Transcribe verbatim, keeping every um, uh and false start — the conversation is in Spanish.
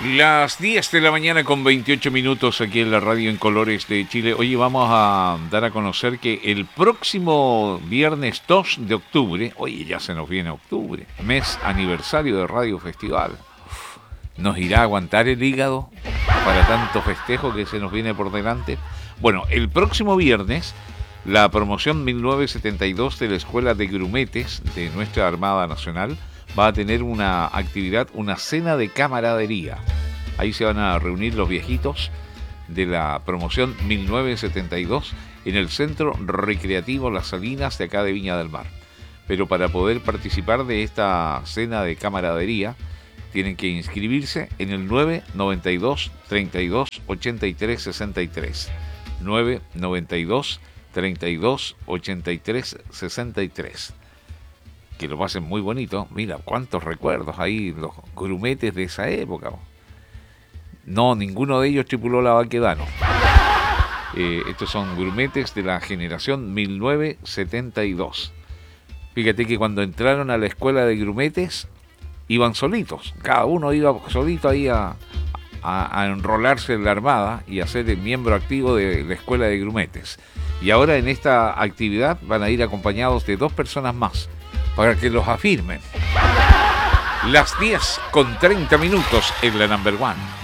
Las diez de la mañana con veintiocho minutos aquí en la radio en Colores de Chile. Oye, vamos a dar a conocer que el próximo viernes dos de octubre, oye, ya se nos viene octubre, mes aniversario de Radio Festival. ¿Nos irá a aguantar el hígado para tanto festejo que se nos viene por delante? Bueno, el próximo viernes, la promoción mil novecientos setenta y dos de la Escuela de Grumetes de nuestra Armada Nacional va a tener una actividad, una cena de camaradería. Ahí se van a reunir los viejitos de la promoción mil novecientos setenta y dos en el Centro Recreativo Las Salinas de acá de Viña del Mar. Pero para poder participar de esta cena de camaradería, tienen que inscribirse en el nueve noventa y dos, treinta y dos, ochenta y tres, sesenta y tres. nueve noventa y dos, treinta y dos, ochenta y tres, sesenta y tres. Que lo pasen muy bonito. Mira, cuántos recuerdos ahí, los grumetes de esa época. No, ninguno de ellos tripuló la Baquedano. Eh, estos son grumetes de la generación mil novecientos setenta y dos. Fíjate que cuando entraron a la escuela de grumetes, iban solitos. Cada uno iba solito ahí a, a, a enrolarse en la armada y a ser el miembro activo de la escuela de grumetes. Y ahora en esta actividad van a ir acompañados de dos personas más, para que los afirmen. Las diez con treinta minutos en la number one.